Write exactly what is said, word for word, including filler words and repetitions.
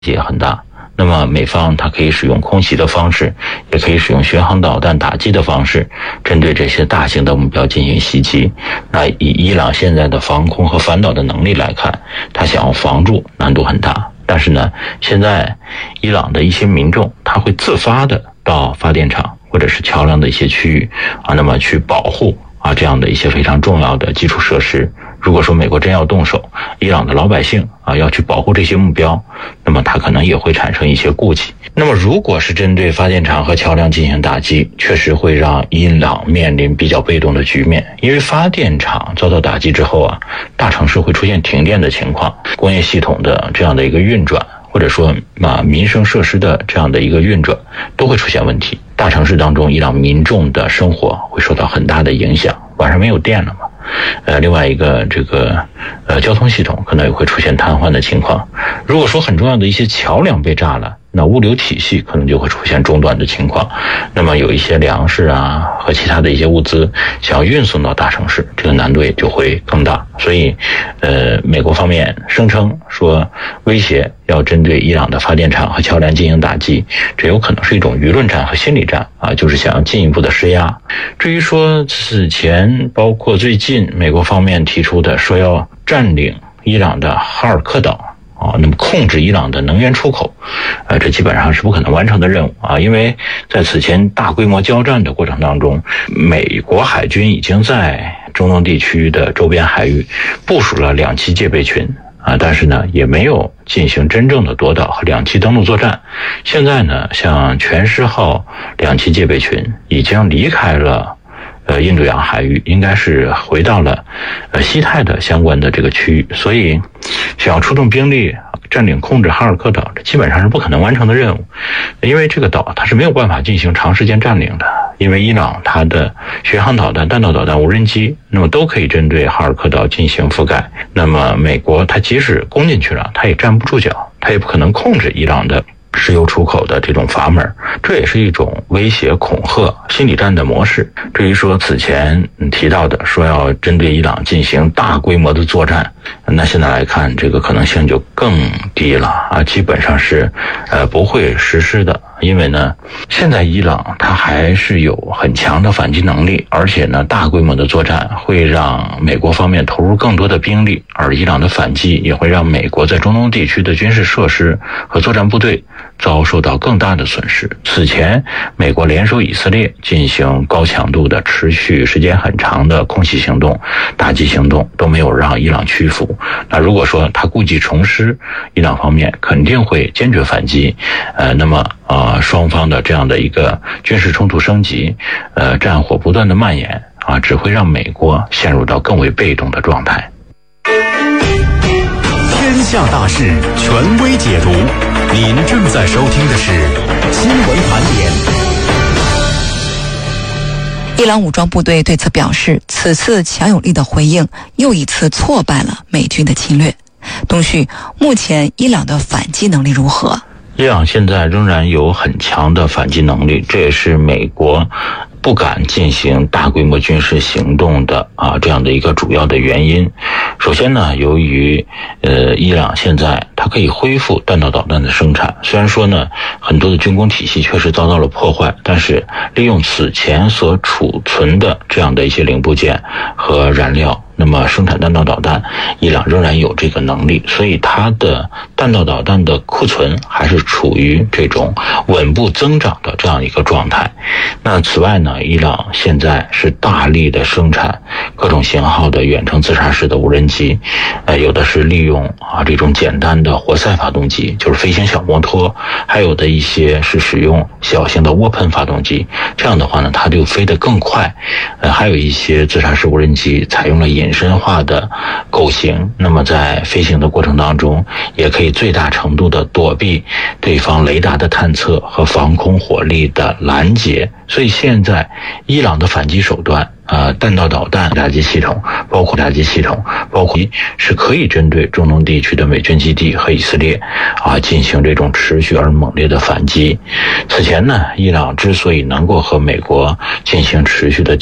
也很大。那么美方它可以使用空袭的方式，也可以使用巡航导弹打击的方式，针对这些大型的目标进行袭击。那以伊朗现在的防空和反导的能力来看，它想要防住难度很大。但是呢，现在伊朗的一些民众他会自发的到发电厂或者是桥梁的一些区域啊，那么去保护啊这样的一些非常重要的基础设施。如果说美国真要动手，伊朗的老百姓啊要去保护这些目标，那么他可能也会产生一些顾忌。那么如果是针对发电厂和桥梁进行打击，确实会让伊朗面临比较被动的局面。因为发电厂遭到打击之后啊，大城市会出现停电的情况，工业系统的这样的一个运转，或者说啊民生设施的这样的一个运转都会出现问题。大城市当中伊朗民众的生活会受到很大的影响，晚上没有电了嘛。呃，另外一个这个呃交通系统可能也会出现瘫痪的情况。如果说很重要的一些桥梁被炸了，那物流体系可能就会出现中断的情况。那么有一些粮食啊和其他的一些物资想要运送到大城市，这个难度也就会更大。所以呃美国方面声称说威胁要针对伊朗的发电厂和桥梁进行打击，这有可能是一种舆论战和心理战啊，就是想要进一步的施压。至于说此前包括最近美国方面提出的说要占领伊朗的哈尔克岛啊，那么控制伊朗的能源出口，呃，这基本上是不可能完成的任务啊，因为在此前大规模交战的过程当中，美国海军已经在中东地区的周边海域部署了两栖戒备群啊，但是呢，也没有进行真正的夺岛和两栖登陆作战。现在呢，像全狮号两栖戒备群已经离开了呃，印度洋海域，应该是回到了呃西太的相关的这个区域，所以想要出动兵力占领控制哈尔克岛，这基本上是不可能完成的任务。因为这个岛它是没有办法进行长时间占领的，因为伊朗它的巡航导弹、弹道导弹、无人机，那么都可以针对哈尔克岛进行覆盖。那么美国它即使攻进去了，它也站不住脚，它也不可能控制伊朗的石油出口的这种阀门，这也是一种威胁恐吓心理战的模式。至于说此前提到的说要针对伊朗进行大规模的作战，那现在来看这个可能性就更低了啊，基本上是呃不会实施的。因为呢，现在伊朗它还是有很强的反击能力，而且呢，大规模的作战会让美国方面投入更多的兵力，而伊朗的反击也会让美国在中东地区的军事设施和作战部队遭受到更大的损失。此前，美国联手以色列进行高强度的、持续时间很长的空袭行动、打击行动，都没有让伊朗屈服。那如果说他故技重施，伊朗方面肯定会坚决反击。呃，那么呃，双方的这样的一个军事冲突升级，呃，战火不断的蔓延啊，只会让美国陷入到更为被动的状态。 天下大事，权威解读。您正在收听的是新闻盘点。 伊朗武装部队对此表示，此次强有力的回应又一次挫败了美军的侵略。东旭，目前伊朗的反击能力如何？ 伊朗现在仍然有很强的反击能力，这也是美国不敢进行大规模军事行动的啊这样的一个主要的原因。首先呢，由于呃伊朗现在它可以恢复弹道导弹的生产，虽然说呢很多的军工体系确实遭到了破坏，但是利用此前所储存的这样的一些零部件和燃料，那么生产弹道导弹，伊朗仍然有这个能力，所以它的弹道导弹的库存还是处于这种稳步增长的这样一个状态。那此外呢，伊朗现在是大力的生产各种型号的远程自杀式的无人机，呃，有的是利用啊这种简单的活塞发动机，就是飞行小摩托，还有的一些是使用小型的涡喷发动机，这样的话呢，它就飞得更快。呃，还有一些自杀式无人机采用了隐身化的构型，那么在飞行的过程当中，也可以最大程度的躲避对方雷达的探测和防空火力的拦截。所以现在伊朗的反击手段呃，弹道导弹打击系统，包括打击系统，包括是可以针对中东地区的美军基地和以色列啊进行这种持续而猛烈的反击。此前呢，伊朗之所以能够和美国进行持续的